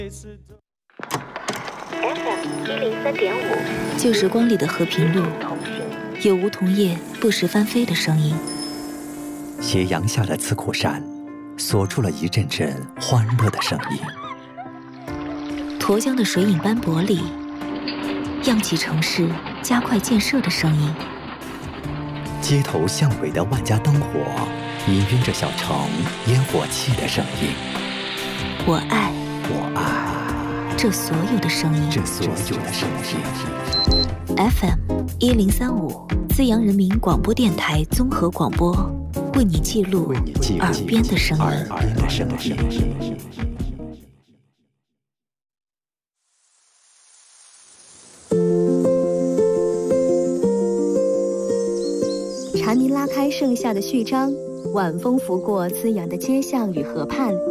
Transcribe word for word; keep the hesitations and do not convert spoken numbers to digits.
F M 一零三点五， 旧时光里的和平路，有梧桐叶不时翻飞的声音。 斜阳下的刺库山，锁出了一阵阵欢乐的声音。 沱江的水影斑驳里，漾起城市加快建设的声音。 街头巷尾的万家灯火，氤氲着小城烟火气的声音。 我爱， 我爱这所有的声音， 这所有的声音。 F M 一零三五，资阳人民广播电台综合广播，为你记录耳边的声音。 耳边的声音。 蝉鸣拉开盛夏的序章，晚风拂过滋养的街巷与河畔。